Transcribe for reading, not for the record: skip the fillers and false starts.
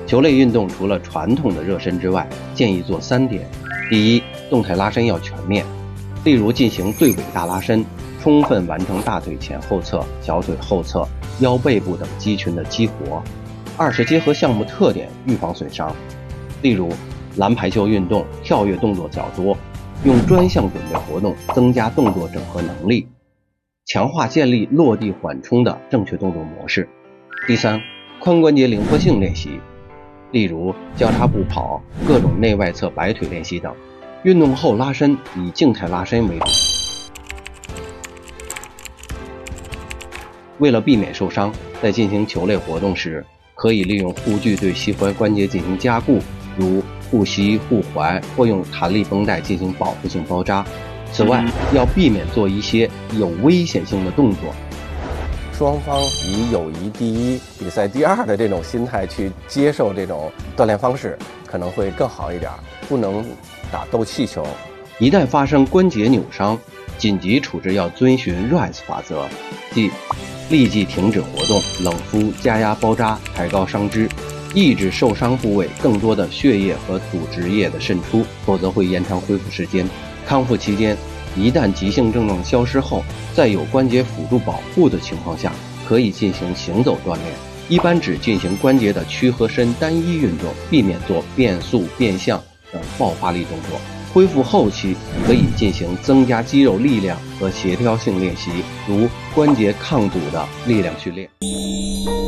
球类运动除了传统的热身之外，建议做3点：第一，动态拉伸要全面，例如进行对尾大拉伸，充分完成大腿前后侧、小腿后侧、腰背部等肌群的激活；二是结合项目特点预防损伤，例如篮排球运动跳跃动作较多，用专项准备活动增加动作整合能力，强化建立落地缓冲的正确动作模式。第三，髋关节灵活性练习，例如交叉步跑、各种内外侧摆腿练习等。运动后拉伸以静态拉伸为主。为了避免受伤，在进行球类活动时，可以利用护具对膝踝关节进行加固，如护膝、护踝，或用弹力绷带进行保护性包扎。此外，要避免做一些有危险性的动作。 双方以友谊第一、比赛第二的这种心态去接受这种锻炼方式，可能会更好一点。不能打斗气球。 一旦发生关节扭伤，紧急处置要遵循 RICE 法则，即立即停止活动、冷敷、加压包扎、抬高伤肢，抑制受伤部位更多的血液和组织液的渗出，否则会延长恢复时间。康复期间，一旦急性症状消失后，在有关节辅助保护的情况下，可以进行行走锻炼，一般只进行关节的屈和伸单一运动，避免做变速、变向等爆发力动作。恢复后期可以进行增加肌肉力量和协调性练习，如关节抗阻的力量训练。